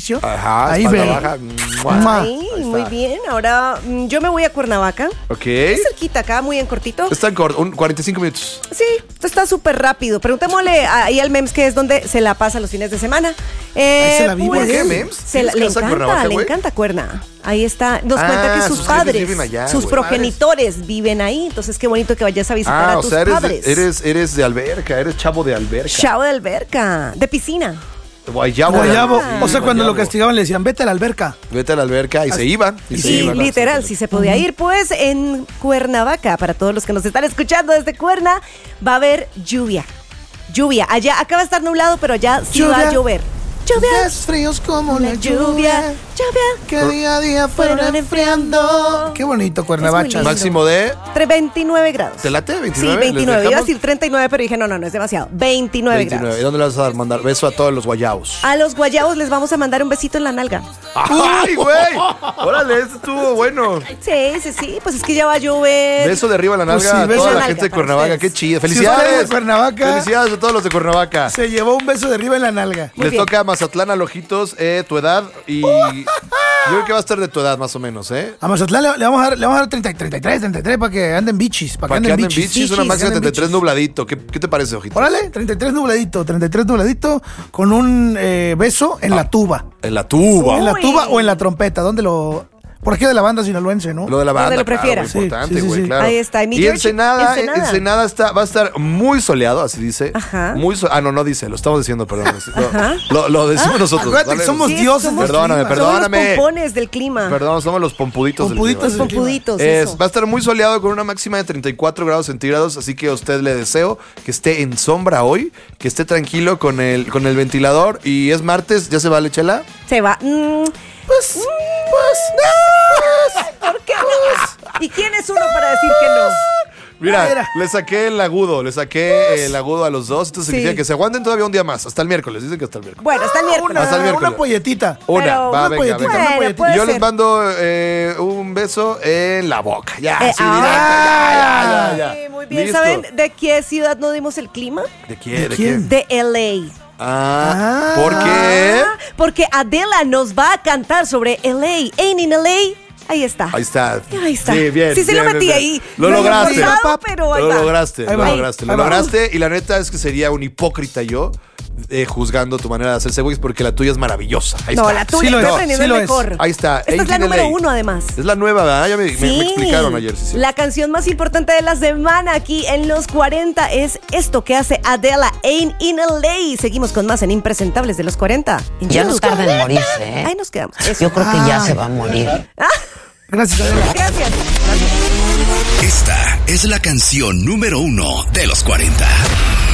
ejercicio. Ajá, ahí espalda ve. baja. Ay, muy bien. Ahora yo me voy a Cuernavaca. Ok. Es cerquita acá, muy en cortito. Está en corto, 45 minutos. Sí, esto está súper rápido. Preguntémosle ahí al Mems que es donde se la pasa los fines de semana. se la vive. ¿Por qué, Mems? ¿Tienes Le casa en encanta, Cuernavaca, le güey? encanta Cuerna. Ahí está. Nos cuenta que sus sus jefes padres, viven allá, sus güey. progenitores viven ahí. Entonces qué bonito que vayas a visitar a O tus sea, padres. eres de alberca, eres chavo de alberca. Chavo de alberca, de piscina. Guayabo. Guayabo. Ah. O sea, cuando lo Guayabo. castigaban le decían, vete a la alberca. Vete a la alberca y se iban. Y se Sí, iban. literal, sí se podía ir. Pues en Cuernavaca, para todos los que nos están escuchando desde Cuerna, va a haber lluvia. Lluvia. Allá, acá va a estar nublado, pero allá sí va a Lluvia. llover. Lluvia. Días fríos como la Lluvia. lluvia. Lluvia. Que día a día fueron enfriando. Qué bonito, Cuernavachas. lindo. Máximo de... 29 grados. ¿Te late? ¿29? Sí, ¿Les 29. Iba a dejamos? decir 39, pero dije, no, es demasiado. 29 29. ¿Y grados. dónde le vas a mandar beso a todos los guayabos? A los guayabos les vamos a mandar un besito en la nalga. ¡Ay, güey! Órale, este estuvo bueno. Sí. Pues es que ya va a llover. Beso de arriba a la nalga Pues sí, a beso toda en la la gente de nalga para Cuernavaca. ustedes. ¡Qué chido! Si usted ¡Felicidades! es de Cuernavaca. ¡Felicidades a todos los de Cuernavaca! Se llevó un beso de arriba en la nalga. Muy Les bien. toca a Mazatlán, al Ojitos, tu edad. Y yo creo que va a estar de tu edad más o menos, ¿eh? A Mazatlán le vamos a dar 33 para que anden bichis. Para que anden bichis, una máxima de anden 33 bichis. nubladito. ¿Qué te parece, Ojitos? Órale, 33 nubladito con un beso en la tuba. En la tuba. En la Uy. tuba o en la trompeta, ¿dónde lo...? Por aquí de la banda sinaloense, ¿no? Lo de la banda, Donde lo claro, prefieras. muy importante, Sí, güey, sí. claro. Ahí está. Y mi Y George, Ensenada Ensenada. va a estar muy soleado, así dice. Ajá. No dice, lo estamos diciendo, perdón. Lo decimos nosotros. Acuérdate que somos dioses del Perdóname, clima. perdóname. Somos los pompones del clima. Perdón, somos los pompuditos Pompuditos del clima. del Pompuditos, Es- eso. va a estar muy soleado con una máxima de 34 grados centígrados, así que a usted le deseo que esté en sombra hoy, que esté tranquilo con el ventilador. Y es martes, ¿ya se vale, Chela? Se va. Pues, ¿Por qué no? ¿Y quién es uno para decir que no? Mira, le saqué el agudo a los dos. Esto significa Sí. que se aguanten todavía un día más, hasta el miércoles. Dicen que hasta el miércoles. Bueno, hasta el miércoles. Hasta el miércoles. una polletita. Una, Pero- va, una venga, polletita, venga. una Bueno, polletita. puede Y yo les ser. mando un beso en la boca. Ya, así Ah, directo. Ya. sí, muy bien. Listo. ¿Saben de qué ciudad no dimos el clima? ¿De quién? ¿De quién? De LA. ¿Por qué? Porque Adela nos va a cantar sobre LA. Ain't in LA. Ahí está. Ahí está. Ahí está. Sí, bien. Sí, se lo bien, metí bien. ahí. Lo No había lograste. forzado, pero ahí Lo va. lograste, Ahí lo va. lograste, lo Ahí va. lograste. Y la neta es que sería un hipócrita yo juzgando tu manera de hacerse güeyes porque la tuya es maravillosa. Ahí No, está. la tuya Sí lo está es, aprendiendo sí el lo es. mejor. Ahí está. Esta es la Ain't in número LA. 1, además. Es la nueva, ¿verdad? Ya me explicaron ayer. Sí, sí. La canción más importante de la semana aquí en los 40 es esto que hace Adela, Ain't in LA. Seguimos con más en Impresentables de los 40. Ya no tarda en morirse, ¿eh? Ahí nos quedamos. Eso. Yo creo que ya se va a morir. Gracias, Adela. Gracias. Esta es la canción número 1 de los 40.